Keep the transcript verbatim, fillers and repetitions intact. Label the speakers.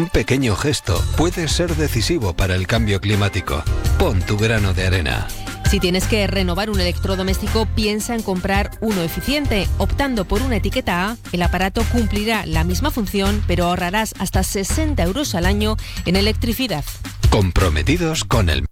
Speaker 1: Un pequeño gesto puede ser decisivo para el cambio climático. Pon tu grano de arena.
Speaker 2: Si tienes que renovar un electrodoméstico, piensa en comprar uno eficiente. Optando por una etiqueta A, el aparato cumplirá la misma función, pero ahorrarás hasta sesenta euros al año en electricidad.
Speaker 1: Comprometidos con el